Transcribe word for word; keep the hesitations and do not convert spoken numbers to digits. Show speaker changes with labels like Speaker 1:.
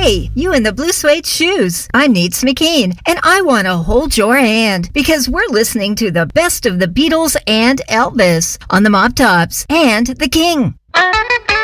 Speaker 1: Hey, you in the blue suede shoes. I'm Needs McKean, and I want to hold your hand because we're listening to the best of the Beatles and Elvis on the Mop Tops and the King.